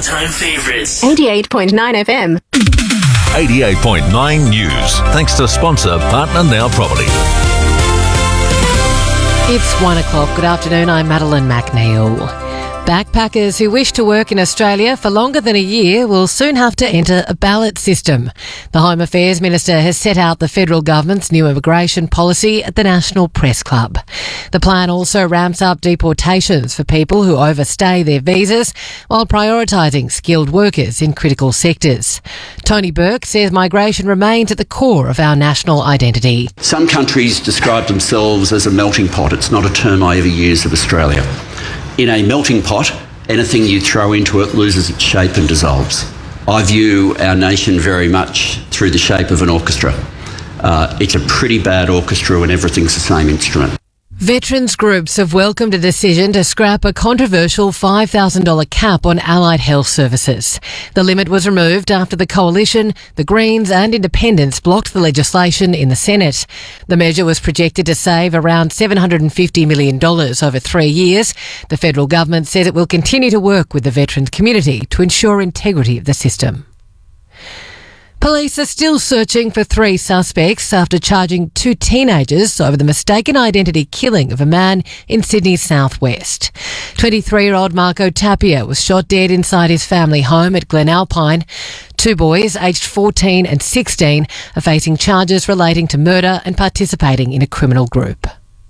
all-time favourites. 88.9 FM. 88.9 News. Thanks to sponsor Partner Now Property. It's 1 o'clock. Good afternoon. I'm Madeline McNeil. Backpackers who wish to work in Australia for longer than a year will soon have to enter a ballot system. The Home Affairs Minister has set out the federal government's new immigration policy at the National Press Club. The plan also ramps up deportations for people who overstay their visas while prioritising skilled workers in critical sectors. Tony Burke says migration remains at the core of our national identity. Some countries describe themselves as a melting pot. It's not a term I ever use of Australia. In a melting pot, anything you throw into it loses its shape and dissolves. I view our nation very much through the shape of an orchestra. It's a pretty bad orchestra when everything's the same instrument. Veterans groups have welcomed a decision to scrap a controversial $5,000 cap on allied health services. The limit was removed after the Coalition, the Greens and Independents blocked the legislation in the Senate. The measure was projected to save around $750 million over 3 years. The federal government says it will continue to work with the veterans community to ensure integrity of the system. Police are still searching for 3 suspects after charging 2 teenagers over the mistaken identity killing of a man in Sydney's southwest. 23-year-old Marco Tapia was shot dead inside his family home at Glen Alpine. 2 boys, aged 14 and 16, are facing charges relating to murder and participating in a criminal group.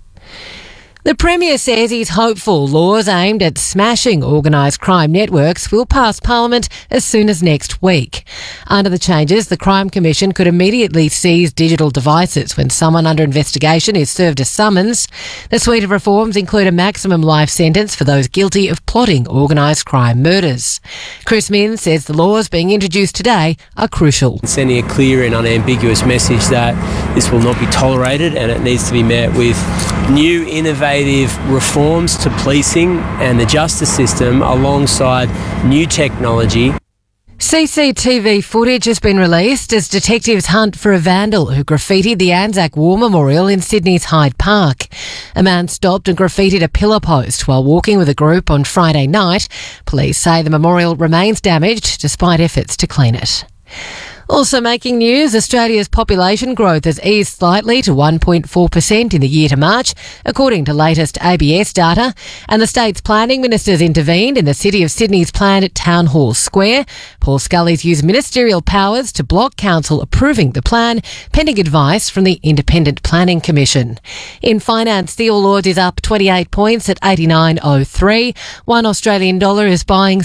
The Premier says he's hopeful laws aimed at smashing organised crime networks will pass Parliament as soon as next week. Under the changes, the Crime Commission could immediately seize digital devices when someone under investigation is served a summons. The suite of reforms include a maximum life sentence for those guilty of plotting organised crime murders. Chris Minns says the laws being introduced today are crucial. Sending a clear and unambiguous message that this will not be tolerated and it needs to be met with new, innovative reforms to policing and the justice system alongside new technology. CCTV footage has been released as detectives hunt for a vandal who graffitied the Anzac War Memorial in Sydney's Hyde Park. A man stopped and graffitied a pillar post while walking with a group on Friday night. Police say the memorial remains damaged despite efforts to clean it. Also making news, Australia's population growth has eased slightly to 1.4% in the year to March, according to latest ABS data, and the state's planning ministers intervened in the City of Sydney's plan at Town Hall Square. Paul Scully's used ministerial powers to block council approving the plan, pending advice from the Independent Planning Commission. In finance, the All Ords is up 28 points at 89.03. $1 Australian dollar is buying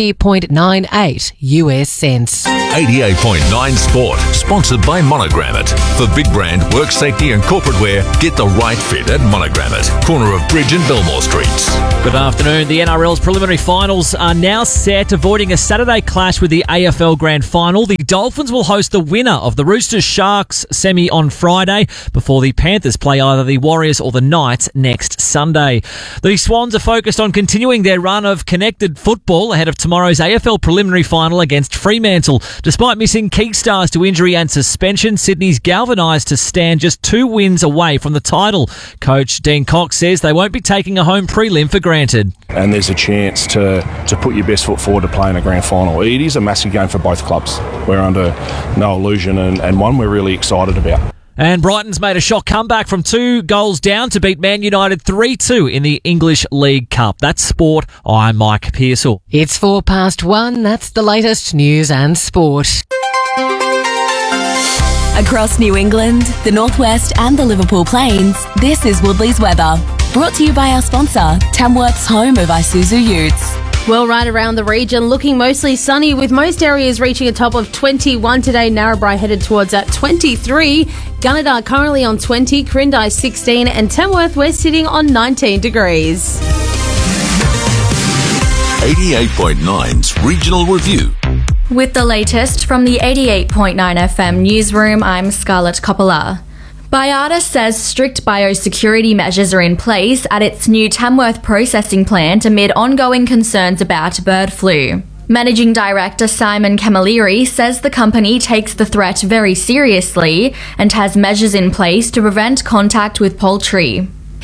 70.98 US cents. 88.9 Sport, sponsored by Monogram It. For big brand, work safety and corporate wear, get the right fit at Monogram It. Corner of Bridge and Belmore Streets. Good afternoon. The NRL's preliminary finals are now set, avoiding a Saturday clash with the AFL Grand Final. The Dolphins will host the winner of the Roosters-Sharks semi on Friday before the Panthers play either the Warriors or the Knights next Sunday. The Swans are focused on continuing their run of connected football ahead of tomorrow's AFL preliminary final against Fremantle. Despite missing key stars to injury and suspension, Sydney's galvanised to stand just 2 wins away from the title. Coach Dean Cox says they won't be taking a home prelim for granted. And there's a chance to put your best foot forward to play in a grand final. It is a massive game for both clubs. We're under no illusion and one we're really excited about. And Brighton's made a shock comeback from 2 goals down to beat Man United 3-2 in the English League Cup. That's sport. I'm Mike Pearsall. It's 1:04. That's the latest news and sport. Across New England, the Northwest and the Liverpool Plains, this is Woodley's weather. Brought to you by our sponsor, Tamworth's home of Isuzu Utes. Well, right around the region, looking mostly sunny with most areas reaching a top of 21 today. Narrabri headed towards 23. Gunnedah currently on 20, Quirindi 16 and Tamworth we're sitting on 19 degrees. 88.9's Regional Review. With the latest from the 88.9 FM newsroom, I'm Scarlett Coppola. Baiada says strict biosecurity measures are in place at its new Tamworth processing plant amid ongoing concerns about bird flu. Managing Director Simon Camilleri says the company takes the threat very seriously and has measures in place to prevent contact with poultry.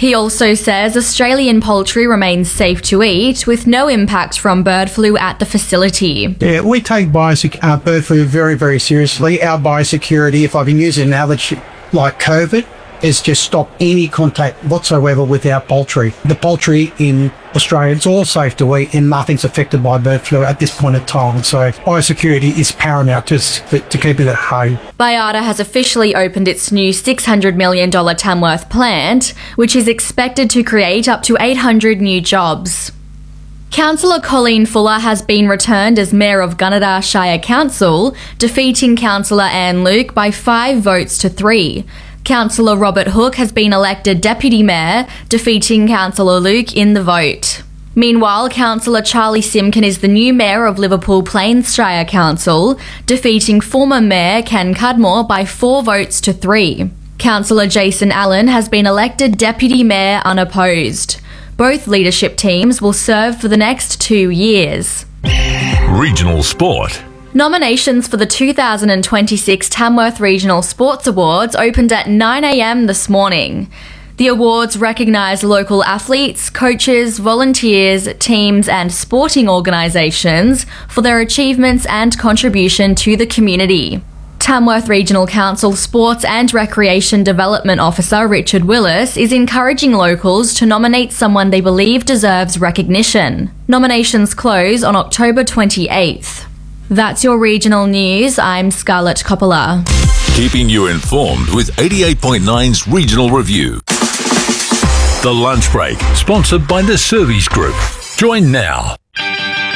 He also says Australian poultry remains safe to eat, with no impact from bird flu at the facility. Yeah, we take bird flu very, very seriously. Our biosecurity, if I can use an analogy like COVID, is just stop any contact whatsoever with our poultry. The poultry in Australia, it's all safe to eat and nothing's affected by bird flu at this point in time. So biosecurity is paramount to keep it at home. Baiada has officially opened its new $600 million Tamworth plant, which is expected to create up to 800 new jobs. Councillor Colleen Fuller has been returned as Mayor of Gunnedah Shire Council, defeating Councillor Anne Luke by 5 votes to 3. Councillor Robert Hooke has been elected Deputy Mayor, defeating Councillor Luke in the vote. Meanwhile, Councillor Charlie Simkin is the new Mayor of Liverpool Plains Shire Council, defeating former Mayor Ken Cudmore by 4 votes to 3. Councillor Jason Allen has been elected Deputy Mayor unopposed. Both leadership teams will serve for the next 2 years. Regional sport. Nominations for the 2026 Tamworth Regional Sports Awards opened at 9 a.m. this morning. The awards recognise local athletes, coaches, volunteers, teams and sporting organisations for their achievements and contribution to the community. Tamworth Regional Council Sports and Recreation Development Officer Richard Willis is encouraging locals to nominate someone they believe deserves recognition. Nominations close on October 28th. That's your regional news. I'm Scarlett Coppola. Keeping you informed with 88.9's Regional Review. The Lunch Break, sponsored by the Service Group. Join now.